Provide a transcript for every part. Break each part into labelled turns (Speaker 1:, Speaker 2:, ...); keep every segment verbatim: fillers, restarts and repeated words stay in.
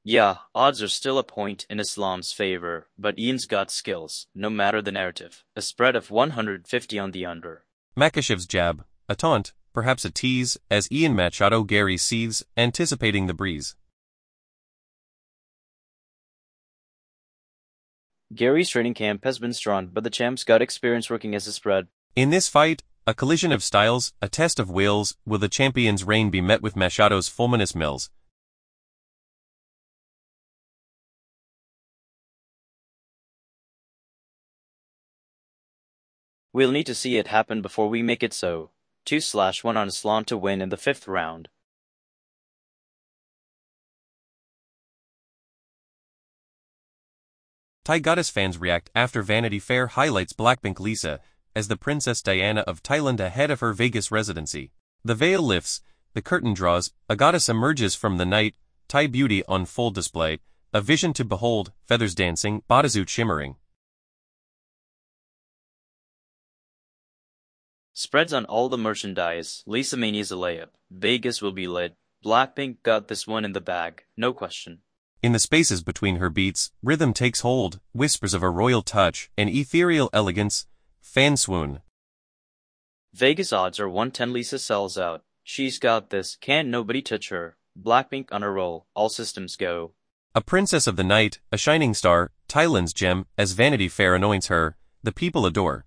Speaker 1: Yeah, odds are still a point in Islam's favor, but Ian's got skills, no matter the narrative. A spread of one hundred fifty on the under.
Speaker 2: Makashev's jab, a taunt, perhaps a tease, as Ian Machado Gary seethes, anticipating the breeze.
Speaker 1: Gary's training camp has been strong, but the champ's got experience working as a spread.
Speaker 2: In this fight, a collision of styles, a test of wills, will the champion's reign be met with Machado's fulminous mills?
Speaker 1: We'll need to see it happen before we make it so. two slash one on Aslan to win in the fifth round.
Speaker 2: Thai Goddess fans react after Vanity Fair highlights Blackpink Lisa as the Princess Diana of Thailand ahead of her Vegas residency. The veil lifts, the curtain draws, a goddess emerges from the night, Thai beauty on full display, a vision to behold, feathers dancing, bodysuit shimmering.
Speaker 1: Spreads on all the merchandise. Lisa Mania's a layup. Vegas will be lit. Blackpink got this one in the bag, no question.
Speaker 2: In the spaces between her beats, rhythm takes hold, whispers of a royal touch, an ethereal elegance, fan swoon.
Speaker 1: Vegas odds are one ten. Lisa sells out. She's got this, can't nobody touch her. Blackpink on a roll, all systems go.
Speaker 2: A princess of the night, a shining star, Thailand's gem, as Vanity Fair anoints her, the people adore.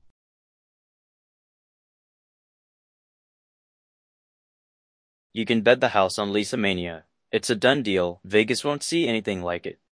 Speaker 1: You can bet the house on Lisa Mania. It's a done deal. Vegas won't see anything like it.